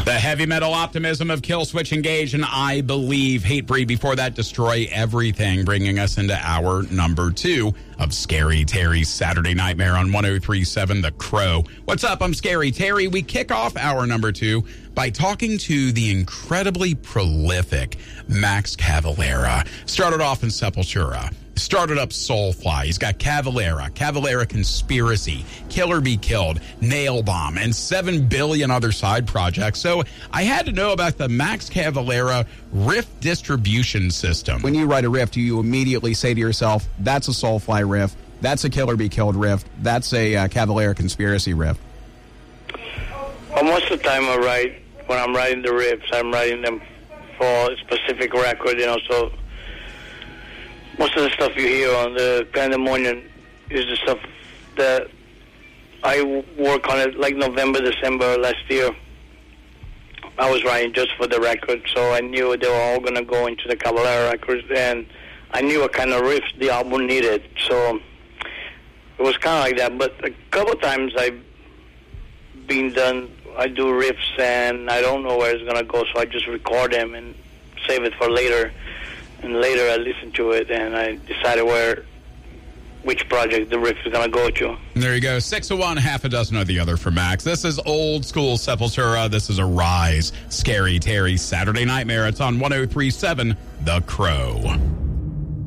The heavy metal optimism of Killswitch Engage and I Believe. Hatebreed before that, Destroy Everything, bringing us into hour number 2 of Scary Terry's Saturday Nightmare on 103.7 The Crow. What's up? I'm Scary Terry. We kick off hour number 2 by talking to the incredibly prolific Max Cavalera. Started off in Sepultura. Started up Soulfly. He's got Cavalera Conspiracy, Killer Be Killed, Nail Bomb, and 7 billion other side projects. So I had to know about the Max Cavalera riff distribution system. When you write a riff, do you immediately say to yourself, that's a Soulfly riff, that's a Killer Be Killed riff, that's a Cavalera Conspiracy riff? Well, most of the time when I'm writing the riffs, I'm writing them for a specific record, so most of the stuff you hear on the Pandemonium is the stuff that I work on it, like November, December last year. I was writing just for the record, so I knew they were all going to go into the Cavalera records, and I knew what kind of riffs the album needed. So it was kind of like that. But a couple times I do riffs, and I don't know where it's going to go, so I just record them and save it for later. And later I listened to it, and I decided which project the riff is going to go to. There you go. 6 of one, half a dozen of the other for Max. This is old school Sepultura. This is Arise. Scary Terry, Saturday Nightmare. It's on 103.7 The Crow.